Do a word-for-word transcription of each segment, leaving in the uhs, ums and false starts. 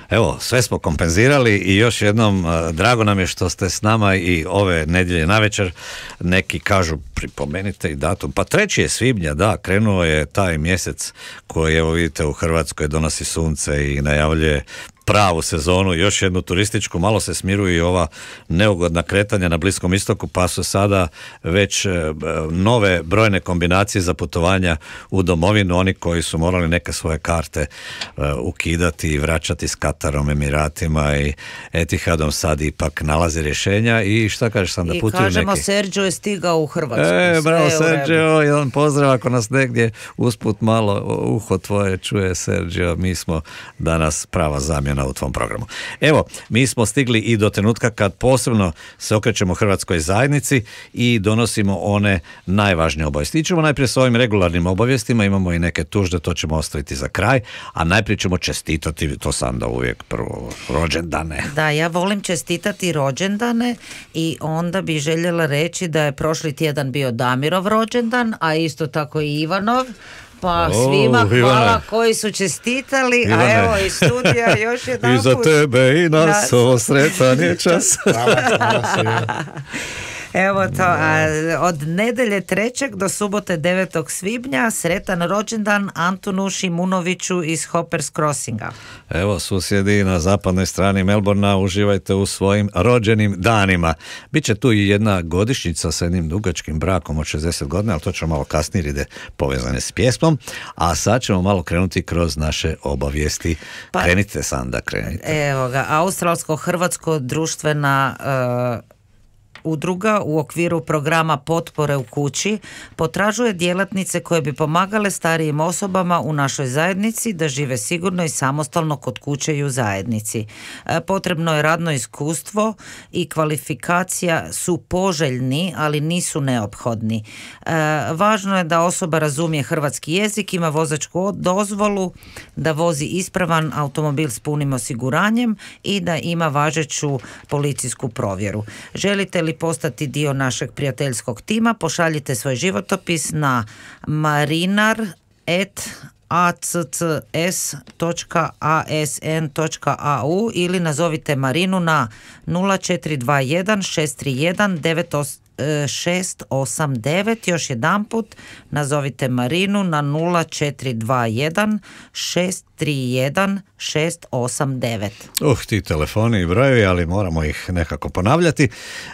Evo, sve smo kompenzirali i još jednom drago nam je što ste s nama i ove nedjelje navečer. Neki kažu pripomenite i datum. Pa treći je svibnja, da, krenuo je taj mjesec koji, evo vidite, u Hrvatskoj donosi sunce i najavljuje pravu sezonu, još jednu turističku. Malo se smiruju i ova neugodna kretanja na Bliskom istoku, pa su sada već nove brojne kombinacije za putovanja u domovinu. Oni koji su morali neke svoje karte ukidati i vraćati s Katarom, Emiratima i Etihadom, sad ipak nalaze rješenja. I šta kažeš sam da putuju neki? I kažemo, Sergio je stigao u Hrvatsku. E, bravo Sergio, jedan pozdrav ako nas negdje usput malo uho tvoje čuje, Sergio, mi smo danas prava zamjena u tvom programu. Evo, mi smo stigli i do trenutka kad posebno se okrećemo hrvatskoj zajednici i donosimo one najvažnije obavijesti. Ićemo najprije s ovim regularnim obavijestima, imamo i neke tužde, to ćemo ostaviti za kraj, a najprije ćemo čestitati, to sam da uvijek prvo, rođendane. Da, ja volim čestitati rođendane i onda bi željela reći da je prošli tjedan bio Damirov rođendan, a isto tako i Ivanov. Pa svima oh, hvala Ivane, koji su čestitali, Ivane, a evo i studija još jedan i za tebe i nas da, ovo sretan je čas. Evo to, a od nedelje trećeg do subote devetog svibnja sretan rođendan Antunu Šimunoviću iz Hoppers Crossinga. Evo, susjedi na zapadnoj strani Melbourna, uživajte u svojim rođenim danima. Biće tu i jedna godišnjica sa jednim dugačkim brakom od šezdeset godina, ali to ćemo malo kasnije, jer ide povezane s pjesmom, a sad ćemo malo krenuti kroz naše obavijesti. Pa, krenite Sanda, krenite. Evo ga, Australsko-Hrvatsko društvena uh, udruga u okviru programa potpore u kući potražuje djelatnice koje bi pomagale starijim osobama u našoj zajednici da žive sigurno i samostalno kod kuće i u zajednici. Potrebno je radno iskustvo i kvalifikacija su poželjni, ali nisu neophodni. Važno je da osoba razumije hrvatski jezik, ima vozačku dozvolu, da vozi ispravan automobil s punim osiguranjem i da ima važeću policijsku provjeru. Želite li postati dio našeg prijateljskog tima, pošaljite svoj životopis na marinar at a c c s točka a s n točka a u ili nazovite Marinu na nula četiri dva jedan šest tri jedan devet šest osam devet. Još jedan put nazovite Marinu na nula četiri dva jedan šest tri jedan šest osam devet. Uh, ti telefoni i brojevi, ali moramo ih nekako ponavljati.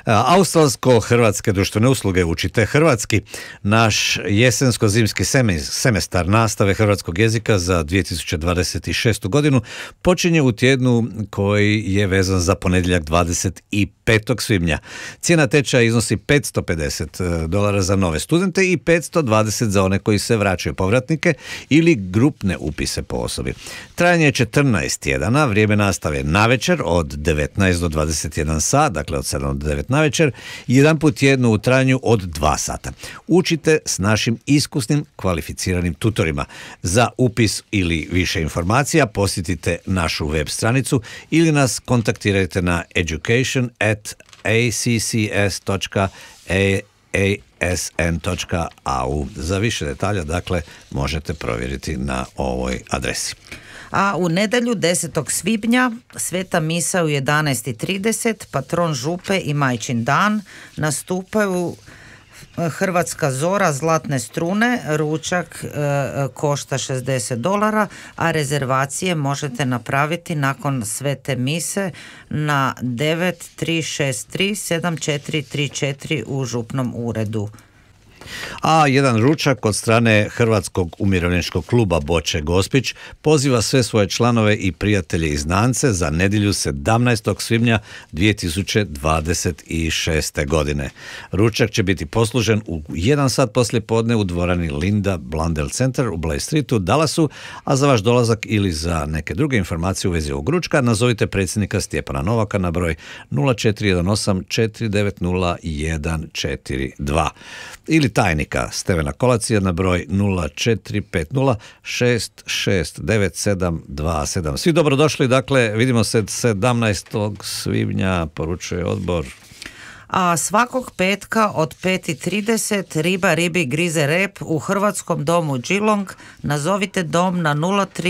Australsko-hrvatske društvene usluge Učite hrvatski. Naš jesensko-zimski semestar nastave hrvatskog jezika za dvije tisuće dvadeset šestu godinu počinje u tjednu koji je vezan za ponedjeljak dvadeset petog svibnja. Cijena tečaja iznosi petsto pedeset dolara za nove studente i petsto dvadeset za one koji se vraćaju povratnike ili grupne upise po osobi. Trajanje je četrnaest tjedana, vrijeme nastave navečer od devetnaest do dvadeset jedan sat, dakle od sedam do devet navečer, jedan put tjedno u trajanju od dva sata. Učite s našim iskusnim kvalificiranim tutorima. Za upis ili više informacija posjetite našu web stranicu ili nas kontaktirajte na education at a c c s točka a s n točka a u. Za više detalja, dakle, možete provjeriti na ovoj adresi. A u nedjelju desetog svibnja sveta misa u jedanaest i trideset, patron župe i majčin dan, nastupaju Hrvatska zora, zlatne strune, ručak e, košta šezdeset dolara, a rezervacije možete napraviti nakon svete mise na devet tri šest tri sedam četiri tri četiri u župnom uredu. A jedan ručak od strane Hrvatskog umirovljeničkog kluba Boče Gospić poziva sve svoje članove i prijatelje i znance za nedjelju sedamnaestog svibnja dvije tisuće dvadeset šeste. godine. Ručak će biti poslužen u jedan sat poslije podne u dvorani Linda Blundell Center u Blair Streetu, Dallasu, a za vaš dolazak ili za neke druge informacije u vezi ovog ručka nazovite predsjednika Stjepana Novaka na broj nula četiri jedan osam četiri devet nula jedan četiri dva ili tajnika Stevena Kolacija na broj nula četiri pet nula šest šest devet sedam dva sedam. Svi dobrodošli, dakle, vidimo se sedamnaestog svibnja, poručuje odbor. A svakog petka od pet i trideset riba ribi grize rep u Hrvatskom domu Geelong. Nazovite dom na nula tri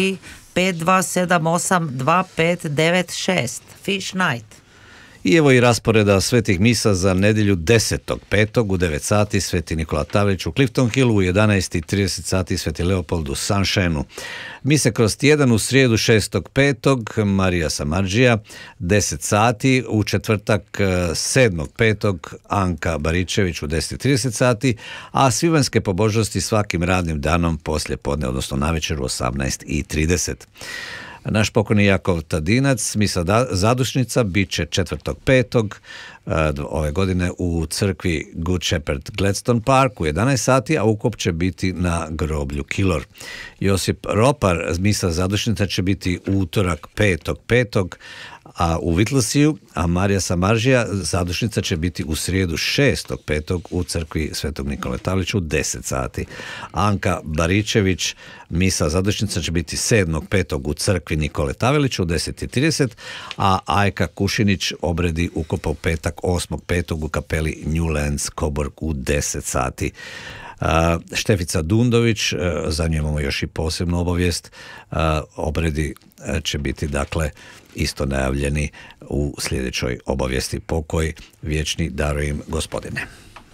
pet dva sedam osam dva pet devet šest. Fish Night. I evo i rasporeda svetih misa za nedjelju desetog petog u devet sati Sveti Nikola Tavrić u Clifton Hillu, u jedanaest i trideset sati Sveti Leopold u Sunshineu. Mise kroz tjedan u srijedu šestog petog Marija Samardžija, deset sati, u četvrtak sedmog petog Anka Baričević u deset i trideset sati, a svibanjske pobožnosti svakim radnim danom poslije podne, odnosno navečer u osamnaest i trideset. Naš pokojni Jakov Tadinac, misa zadušnica, bit će četvrtog petog ove godine u crkvi Good Shepherd Gladstone Park u jedanaest sati, a ukop će biti na groblju Kilor. Josip Ropar, misa zadušnica će biti utorak petog petog a u Whittlesea, a Marija Samaržija zadušnica će biti u srijedu šestog petog u crkvi Svetog Nikole Tavlića u deset sati. Anka Baričević, misa zadušnica će biti sedmog petog u crkvi Nikole Tavelića u deset i trideset, a Ajka Kušinić obredi ukopa u petak osmog petog u kapeli Newlands Coburg u deset sati. Uh, Štefica Dundović, uh, za nju imamo još i posebnu obavijest, uh, obredi uh, će biti dakle isto najavljeni u sljedećoj obavijesti. Pokoj vječni daruj im Gospodine.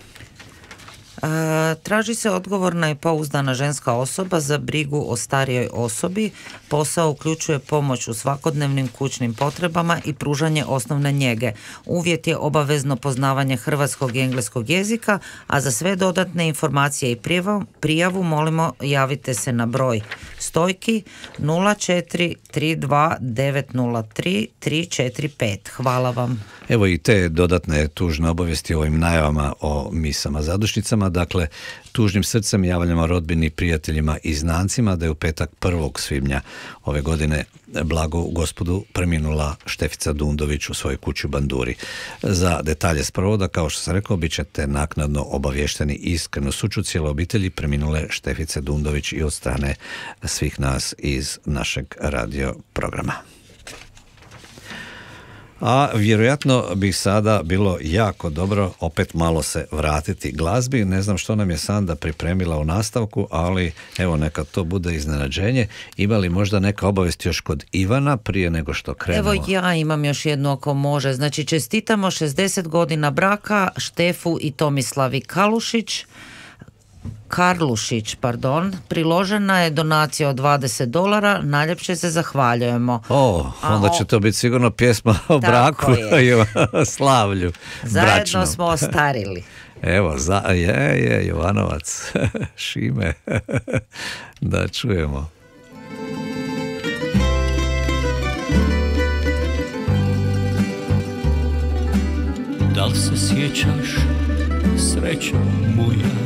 E, traži se odgovorna i pouzdana ženska osoba za brigu o starijoj osobi. Posao uključuje pomoć u svakodnevnim kućnim potrebama i pružanje osnovne njege. Uvjet je obavezno poznavanje hrvatskog i engleskog jezika, a za sve dodatne informacije i prijavu, prijavu molimo javite se na broj Stojki nula četiri tri dva devet nula tri tri četiri pet. Hvala vam. Evo i te dodatne tužne obavijesti o ovim najavama o misama zadušnicama. Dakle, tužnim srcem javljamo rodbini i prijateljima i znancima da je u petak prvog svibnja ove godine blago Gospodu preminula Štefica Dundović u svojoj kući u Banduri. Za detalje sprovoda, kao što sam rekao, bit ćete naknadno obavješteni. Iskreno sućut cijele obitelji preminule Štefice Dundović i od strane svih nas iz našeg radio programa. A vjerojatno bi sada bilo jako dobro opet malo se vratiti glazbi. Ne znam što nam je Sanda pripremila u nastavku, ali evo neka to bude iznenađenje. Ima li možda neka obavijest još kod Ivana prije nego što krenemo? Evo ja imam još jednu ako može. Znači čestitamo šezdeset godina braka Štefu i Tomislavi Kalušić. Karlušić, pardon, priložena je donacija od dvadeset dolara, najljepše se zahvaljujemo. O, onda će to biti sigurno pjesma o braku i o slavlju. Zajedno bračnom. Smo ostarili. Evo, za, je, je, Jovanovac, Šime, da čujemo. Da li se sjećaš, srećo moja,